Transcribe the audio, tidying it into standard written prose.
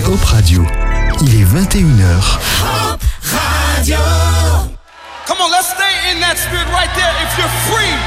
Hop Radio. Il est 21h. Hop Radio. Come on, let's stay in that spirit right there. If you're free,